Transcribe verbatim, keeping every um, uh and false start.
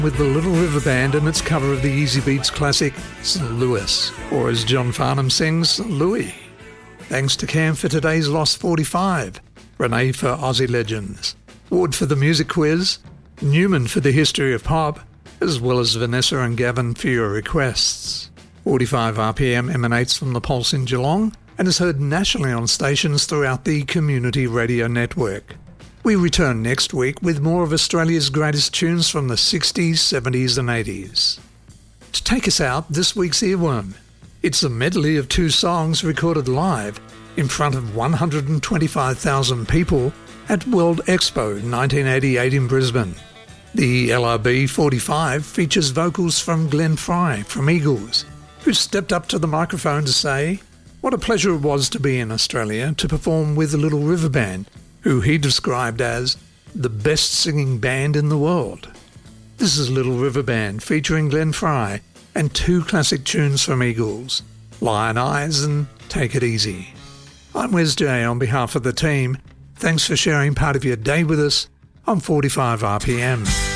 with the Little River Band and its cover of the Easy Beats classic Saint Louis, or as John Farnham sings, Louis. Thanks to Cam for today's Lost forty-five, Renee for Aussie Legends, Ward for the music quiz, Newman for the history of pop, as well as Vanessa and Gavin for your requests. forty-five R P M emanates from the Pulse in Geelong and is heard nationally on stations throughout the Community Radio Network. We return next week with more of Australia's greatest tunes from the sixties, seventies and eighties. To take us out, this week's earworm. It's a medley of two songs recorded live in front of one hundred twenty-five thousand people at World Expo nineteen eighty-eight in Brisbane. The L R B forty-five features vocals from Glenn Fry from Eagles, who stepped up to the microphone to say what a pleasure it was to be in Australia to perform with the Little River Band, who he described as the best singing band in the world. This is Little River Band featuring Glenn Fry and two classic tunes from Eagles, Lion Eyes and Take It Easy. I'm Wes J on behalf of the team. Thanks for sharing part of your day with us on forty-five R P M.